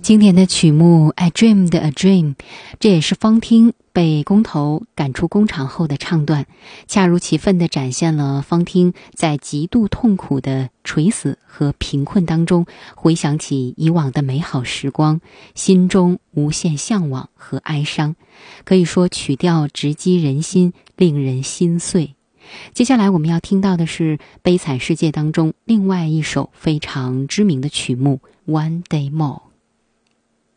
经典的曲目 I Dreamed a Dream， 这也是方汀被工头赶出工厂后的唱段，恰如其分地展现了方汀在极度痛苦的垂死和贫困当中回想起以往的美好时光，心中无限向往和哀伤，可以说曲调直击人心，令人心碎。接下来我们要听到的是悲惨世界当中另外一首非常知名的曲目 One Day More。